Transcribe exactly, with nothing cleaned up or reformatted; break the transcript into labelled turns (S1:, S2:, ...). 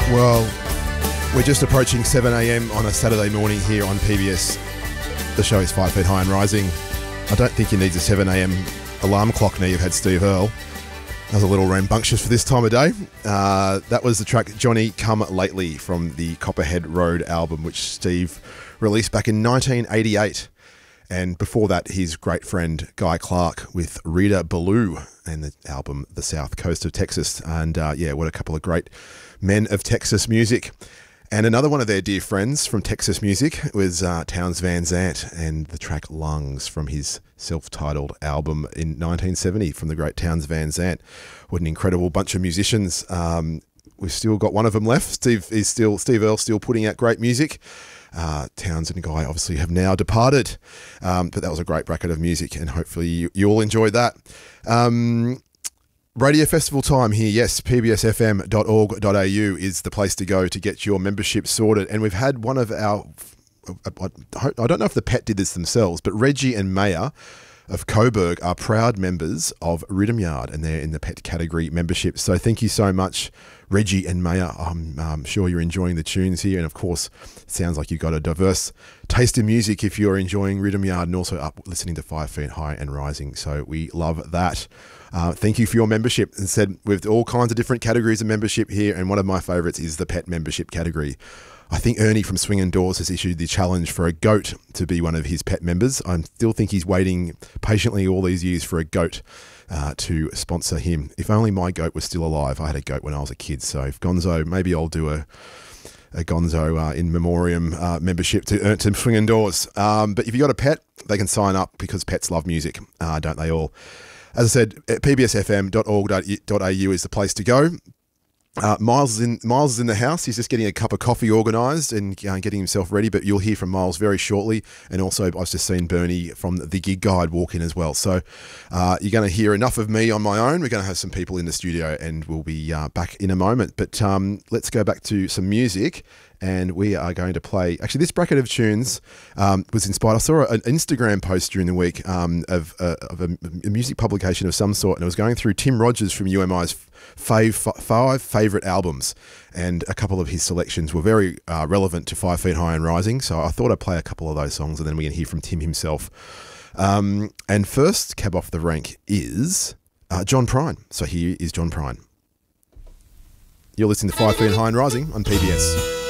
S1: Well, we're just approaching seven a m on a Saturday morning here on P B S. The show is Five Feet High and Rising. I don't think you need a seven a m alarm clock now you've had Steve Earle. That was a little rambunctious for this time of day. Uh, that was the track Johnny Come Lately from the Copperhead Road album, which Steve released back in nineteen eighty-eight. And before that, his great friend Guy Clark with Rita Ballou and the album The South Coast of Texas. And uh, yeah, what a couple of great men of Texas music. And another one of their dear friends from Texas music was uh, Townes Van Zandt and the track Lungs from his self-titled album in nineteen seventy from the great Townes Van Zandt. What an incredible bunch of musicians. Um, we've still got one of them left. Steve is still Steve Earle still putting out great music. Uh, Townes and Guy obviously have now departed, um, but that was a great bracket of music, and hopefully you, you all enjoyed that. Um, Radio Festival time here, yes, p b s f m dot org dot a u is the place to go to get your membership sorted. And we've had one of our, I don't know if the Pet did this themselves, but Reggie and Maya of Coburg are proud members of Rhythm Yard, and they're in the Pet category membership. So thank you so much, Reggie and Maya. I'm um, sure you're enjoying the tunes here, and of course, it sounds like you've got a diverse taste in music if you're enjoying Rhythm Yard and also up listening to Five Feet High and Rising. So we love that. Uh, thank you for your membership. And said with all kinds of different categories of membership here, and one of my favourites is the Pet membership category. I think Ernie from Swingin' Doors has issued the challenge for a goat to be one of his pet members. I still think he's waiting patiently all these years for a goat uh, to sponsor him. If only my goat was still alive. I had a goat when I was a kid. So if Gonzo, maybe I'll do a a Gonzo uh, in memoriam uh, membership to earn to Swingin' Doors. Um, but if you got a pet, they can sign up because pets love music, uh, don't they all? As I said, p b s f m dot org dot a u is the place to go. Uh, Miles is in Miles is in the house. He's just getting a cup of coffee organised and uh, getting himself ready. But you'll hear from Miles very shortly. And also, I've just seen Bernie from the Gig Guide walk in as well. So uh, you're going to hear enough of me on my own. We're going to have some people in the studio, and we'll be uh, back in a moment. But um, let's go back to some music. And we are going to play... Actually, this bracket of tunes um, was inspired... I saw an Instagram post during the week um, of, uh, of a, a music publication of some sort, and I was going through Tim Rogers from U M I's fave, five favourite albums, and a couple of his selections were very uh, relevant to Five Feet High and Rising, so I thought I'd play a couple of those songs, and then we can hear from Tim himself. Um, and first, cab off the rank is uh, John Prine. So here is John Prine. You're listening to Five Feet High and Rising on P B S.